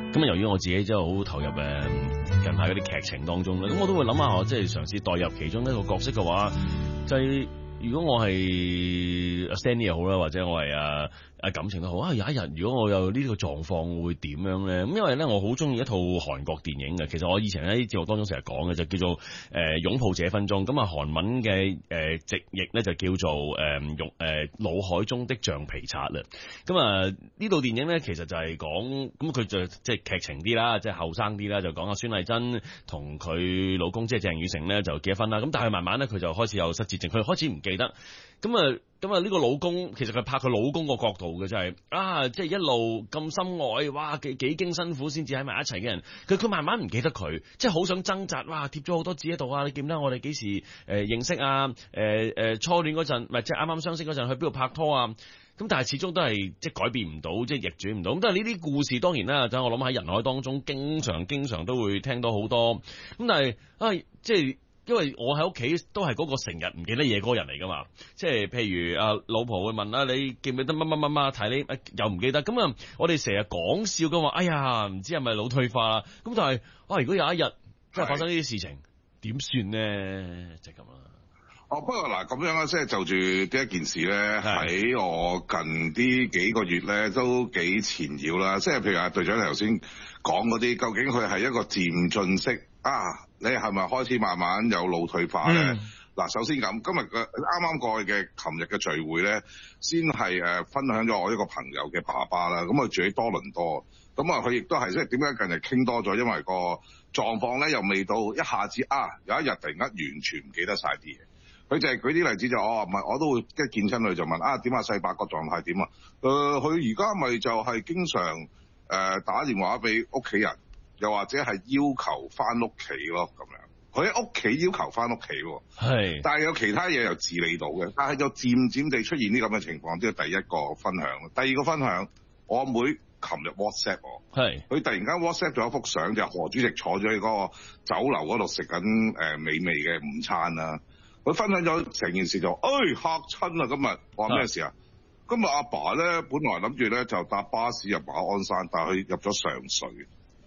咁由於我自己真係好投入近排嗰啲劇情當中咧，咁我都會諗下，我即係嘗試代入其中一個角色嘅話，就係如果我係阿 Stanley 又好啦，或者我係感情都好啊，有一日如果我有呢個狀況會點樣咧？咁因為咧我好中意一套韓國電影嘅，其實我以前喺節目當中成日講嘅就叫做擁抱這分鐘，咁啊韓文嘅直譯咧就叫做腦海中的橡皮擦啦。咁啊呢套電影咧其實就係講，咁佢就即係劇情啲啦，即係後生啲啦，就講阿孫藝珍同佢老公即係鄭雨盛咧就結咗婚啦。咁但係慢慢咧佢就開始有失智症，佢開始唔記得。咁啊呢個老公其實佢拍佢老公個角度嘅就係即係一路咁深愛，哇幾經辛苦先至喺埋一齊嘅人，佢慢慢唔記得佢，即係好想掙扎，哇貼咗好多字喺度啊！你記唔記得我哋幾時認識啊？初戀嗰陣，唔係即係啱啱相識嗰陣去邊度拍拖啊？咁但係始終都係即係改變唔到，即係逆轉唔到。咁但係呢啲故事當然啦，就我諗喺人海當中經常都會聽到好多。咁但係即係。因為我喺屋企都係嗰個成日唔記得嘢嗰個人嚟噶嘛，即係譬如老婆會問你記唔記得乜睇你又唔記得，咁啊我哋成日講笑噶嘛，哎呀唔知係咪腦退化啦，咁但係如果有一日真係發生呢啲事情點算呢？就係咁啦。 不過嗱咁樣啦，即係就住呢一件事咧，喺我近啲幾個月咧都幾纏繞啦。即係譬如阿隊長頭先講嗰啲，究竟佢係一個漸進式你係咪開始慢慢有腦退化咧？嗱，首先咁，今日嘅啱啱過去嘅琴日嘅聚會咧，先係分享咗我一個朋友嘅爸爸啦。咁佢住喺多倫多，咁佢亦都係即係點解近日傾多咗？因為個狀況咧又未到一下子有一日突然間完全唔記得晒啲嘢。佢就係舉啲例子就唔係我都會一見親佢就問點細伯個狀態點啊？佢而家咪就係經常打電話俾屋企人，又或者係要求翻屋企咯咁樣。佢喺屋企要求翻屋企喎，但係有其他嘢又自理到嘅，但係就漸漸地出現啲咁嘅情況。呢個第一個分享。第二個分享，我阿妹琴日 WhatsApp 我，佢突然間 WhatsApp 咗一幅相，就何主席坐咗喺嗰個酒樓嗰度食緊美味嘅午餐啦。佢分享咗成件事就，嚇親啊！今日話咩事啊？今日阿爸咧本來諗住咧就搭巴士入馬鞍山，但係佢入咗上水。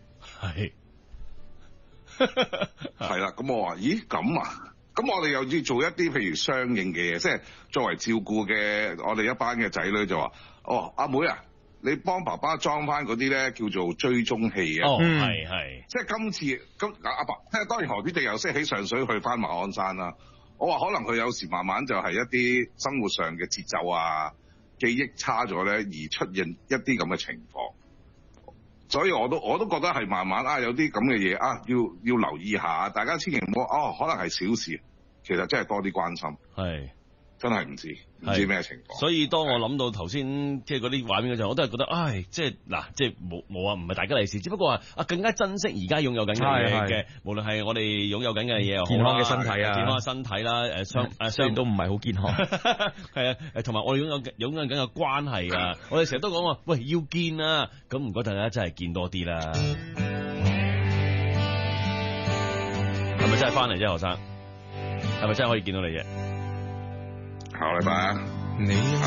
係啦，咁我話，咦咁啊？咁我哋又要做一啲譬如相應嘅嘢，即係作為照顧嘅我哋一班嘅仔女就話，阿妹啊，你幫爸爸裝翻嗰啲咧叫做追蹤器啊。即係今次咁阿爸，當然何必地又識起上水去翻馬鞍山啦。我話可能佢有時慢慢就係一啲生活上嘅節奏記憶差咗咧，而出現一啲咁嘅情況。所以我都覺得係慢慢有啲咁嘅嘢要留意下，大家千祈唔好可能係小事，其實真係多啲關心。真係唔知咩情況。 所以當我諗到頭先即係嗰啲畫面嘅時候，我都係覺得，即係嗱，即係冇啊，唔係大吉利是，只不過更加珍惜而家擁有緊嘅嘢嘅，無論係我哋擁有緊嘅嘢， 健康嘅身體健康嘅身體啦，雖然都唔係好健康， 係同埋我哋擁有緊嘅關係啊，我哋成日都講話，喂要見啊，咁唔該大家真係見多啲啦，係咪真係翻嚟啫，何生？係咪真係可以見到你啫？ 下禮拜